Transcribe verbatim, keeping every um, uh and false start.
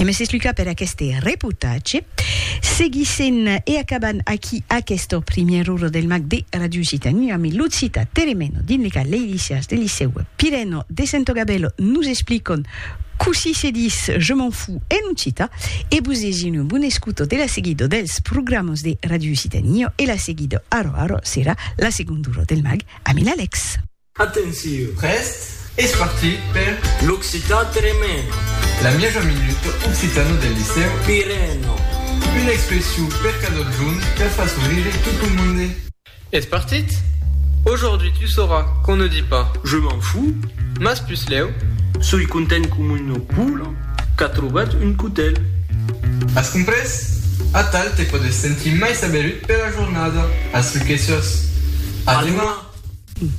E me se sluca per queste reportage, seguissent e acabant aquí a questo premier oro del Mag de Radio Citania, ami Lucita Teremeno, dindica le lycéas del liceu Pireno de Sant'Ogabello, nous expliquent Così se dis, je m'en fous, e non cita, e vous un buon escuto della seguido dels programmos de Radio Citanio e la seguido aro aro sera la seconduro del Mag, ami l'Alex. Attenzione, Reste e sparti per l'Occità Tremeno, la mia minuto occitano del liceo Pireno. Un'expression per cadeau de jaune per faire sourire tout le monde. Est-ce parti? Aujourd'hui, tu sauras qu'on ne dit pas je m'en fous, mas plus Léo. Soy content come un culo che ha trovato un cutel. Has compres? A tal te podes sentir mai saberut per la giornata. As que sos. A demain.